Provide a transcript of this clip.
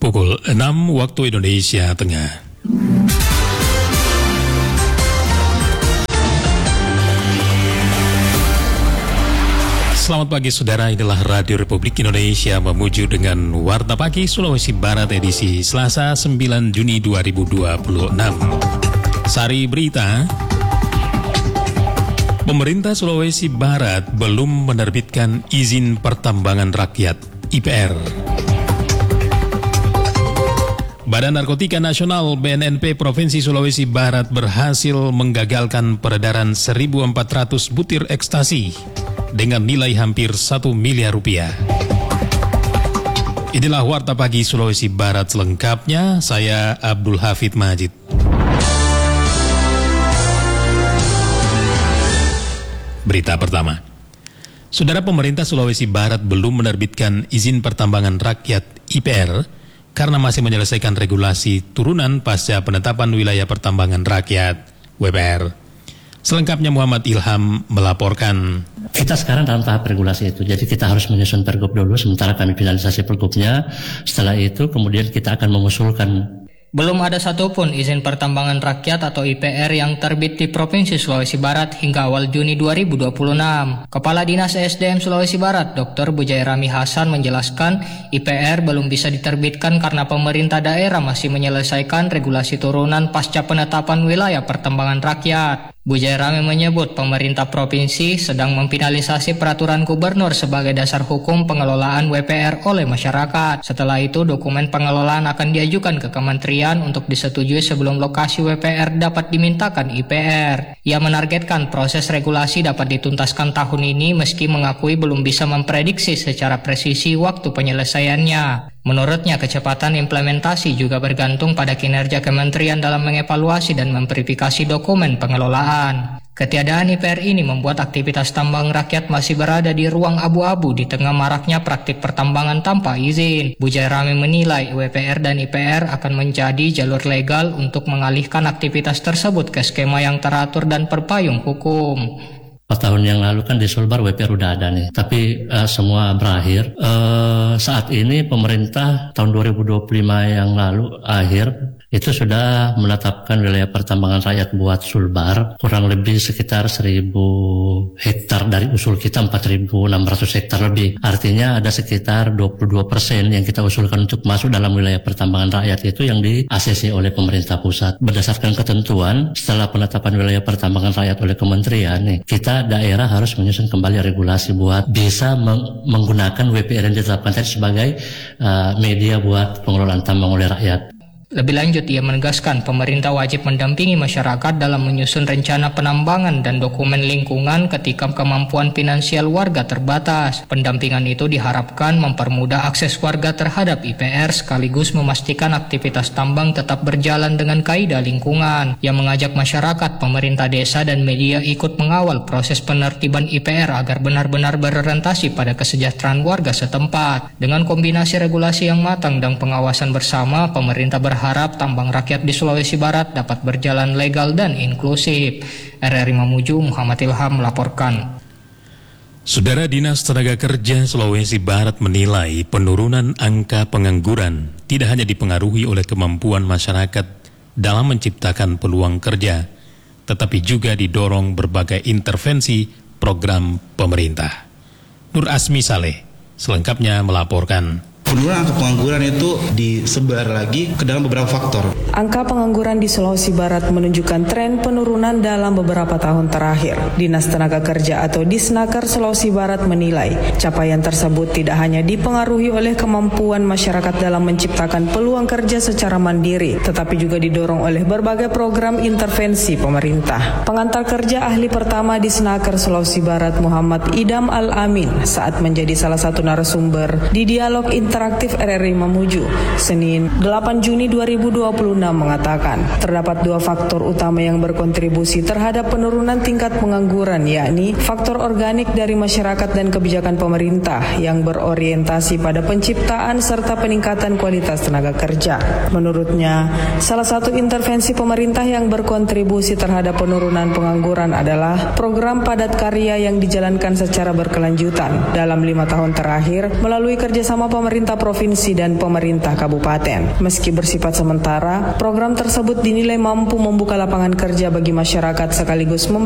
Pukul 6 waktu Indonesia Tengah. Selamat pagi saudara, inilah Radio Republik Indonesia memuju dengan Warta Pagi Sulawesi Barat edisi Selasa 9 Juni 2026. Sari berita, pemerintah Sulawesi Barat belum menerbitkan izin pertambangan rakyat IPR. Badan Narkotika Nasional BNNP Provinsi Sulawesi Barat berhasil menggagalkan peredaran 1.400 butir ekstasi dengan nilai hampir 1 miliar rupiah. Inilah Warta Pagi Sulawesi Barat selengkapnya, saya Abdul Hafid Majid. Berita pertama, saudara, pemerintah Sulawesi Barat belum menerbitkan izin pertambangan rakyat IPR karena masih menyelesaikan regulasi turunan pasca penetapan wilayah pertambangan rakyat WPR. Selengkapnya Muhammad Ilham melaporkan. Kita sekarang dalam tahap regulasi itu, jadi kita harus menyusun pergub dulu, sementara kami finalisasi pergubnya. Setelah itu kemudian kita akan mengusulkan. Belum ada satupun izin pertambangan rakyat atau IPR yang terbit di Provinsi Sulawesi Barat hingga awal Juni 2026. Kepala Dinas ESDM Sulawesi Barat, Dr. Bujairami Hasan menjelaskan, IPR belum bisa diterbitkan karena pemerintah daerah masih menyelesaikan regulasi turunan pasca penetapan wilayah pertambangan rakyat. Bujairami menyebut pemerintah provinsi sedang memfinalisasi peraturan gubernur sebagai dasar hukum pengelolaan WPR oleh masyarakat. Setelah itu dokumen pengelolaan akan diajukan ke kementerian untuk disetujui sebelum lokasi WPR dapat dimintakan IPR. Ia menargetkan proses regulasi dapat dituntaskan tahun ini meski mengakui belum bisa memprediksi secara presisi waktu penyelesaiannya. Menurutnya, kecepatan implementasi juga bergantung pada kinerja kementerian dalam mengevaluasi dan memverifikasi dokumen pengelolaan. Ketiadaan IPR ini membuat aktivitas tambang rakyat masih berada di ruang abu-abu di tengah maraknya praktik pertambangan tanpa izin. Bujairami menilai WPR dan IPR akan menjadi jalur legal untuk mengalihkan aktivitas tersebut ke skema yang teratur dan berpayung hukum. 4 tahun yang lalu kan di Sulbar WPR udah ada nih, tapi semua berakhir. Saat ini pemerintah tahun 2025 yang lalu akhir itu sudah menetapkan wilayah pertambangan rakyat buat Sulbar kurang lebih sekitar 1.000 hektar dari usul kita 4.600 hektar lebih. Artinya ada sekitar 22% yang kita usulkan untuk masuk dalam wilayah pertambangan rakyat itu yang di-ACC oleh pemerintah pusat. Berdasarkan ketentuan setelah penetapan wilayah pertambangan rakyat oleh kementerian nih, kita daerah harus menyusun kembali regulasi buat bisa menggunakan WPR yang ditetapkan tadi sebagai media buat pengelolaan tambang oleh rakyat. Lebih lanjut, ia menegaskan pemerintah wajib mendampingi masyarakat dalam menyusun rencana penambangan dan dokumen lingkungan ketika kemampuan finansial warga terbatas. Pendampingan itu diharapkan mempermudah akses warga terhadap IPR sekaligus memastikan aktivitas tambang tetap berjalan dengan kaidah lingkungan. Ia mengajak masyarakat, pemerintah desa dan media ikut mengawal proses penertiban IPR agar benar-benar berorientasi pada kesejahteraan warga setempat. Dengan kombinasi regulasi yang matang dan pengawasan bersama, pemerintah berharap tambang rakyat di Sulawesi Barat dapat berjalan legal dan inklusif. RRI Mamuju, Muhammad Ilham melaporkan. Saudara, Dinas Tenaga Kerja Sulawesi Barat menilai penurunan angka pengangguran tidak hanya dipengaruhi oleh kemampuan masyarakat dalam menciptakan peluang kerja, tetapi juga didorong berbagai intervensi program pemerintah. Nur Asmi Saleh selengkapnya melaporkan. Penurunan angka pengangguran itu disebar lagi ke dalam beberapa faktor. Angka pengangguran di Sulawesi Barat menunjukkan tren penurunan dalam beberapa tahun terakhir. Dinas Tenaga Kerja atau Disnaker Sulawesi Barat menilai capaian tersebut tidak hanya dipengaruhi oleh kemampuan masyarakat dalam menciptakan peluang kerja secara mandiri, tetapi juga didorong oleh berbagai program intervensi pemerintah. Pengantar kerja ahli pertama Disnaker Sulawesi Barat Muhammad Idam Al-Amin saat menjadi salah satu narasumber di dialog interaktif RRI Mamuju Senin 8 Juni 2026 mengatakan terdapat 2 faktor utama yang berkontribusi terhadap penurunan tingkat pengangguran, yakni faktor organik dari masyarakat dan kebijakan pemerintah yang berorientasi pada penciptaan serta peningkatan kualitas tenaga kerja. Menurutnya, salah satu intervensi pemerintah yang berkontribusi terhadap penurunan pengangguran adalah program padat karya yang dijalankan secara berkelanjutan dalam 5 tahun terakhir melalui kerjasama pemerintah pemerintah provinsi dan pemerintah kabupaten. Meski bersifat sementara, program tersebut dinilai mampu membuka lapangan kerja bagi masyarakat sekaligus